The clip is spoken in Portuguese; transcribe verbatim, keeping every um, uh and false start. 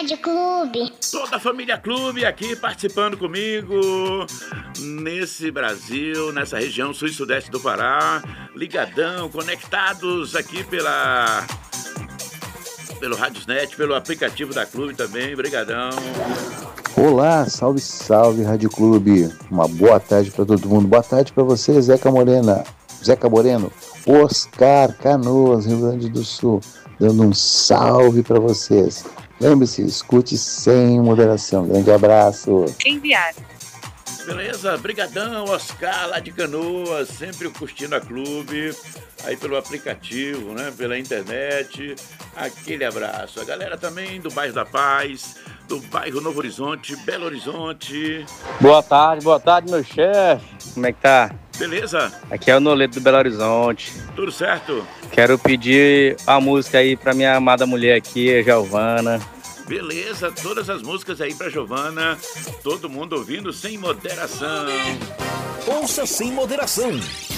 Rádio Clube. Toda a família Clube aqui participando comigo nesse Brasil, nessa região sul e sudeste do Pará, ligadão, conectados aqui pela pelo Radiosnet, pelo aplicativo da Clube também, brigadão. Olá, salve, salve Rádio Clube, uma boa tarde para todo mundo, boa tarde para você, Zeca Morena, Zeca Moreno, Oscar Canoas, Rio Grande do Sul, dando um salve para vocês. Lembre-se, escute sem moderação. Grande abraço. Enviar. Beleza, brigadão, Oscar lá de Canoas, sempre curtindo a Clube, aí pelo aplicativo, né, pela internet, aquele abraço. A galera também do bairro da Paz, do bairro Novo Horizonte, Belo Horizonte. Boa tarde, boa tarde, meu chefe. Como é que tá? Beleza? Aqui é o Noleto do Belo Horizonte. Tudo certo? Quero pedir a música aí pra minha amada mulher aqui, a Giovana. Beleza, todas as músicas aí pra Giovana, todo mundo ouvindo sem moderação. Ouça sem moderação.